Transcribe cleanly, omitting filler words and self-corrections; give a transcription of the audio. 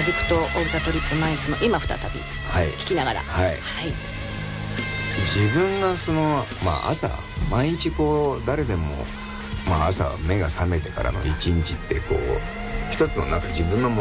アディクト・オブ・ザ・トリップ・マインズの今再び聞きながら、 はい、はい、自分が朝毎日誰でも、朝目が覚めてからの一日って一つの自分の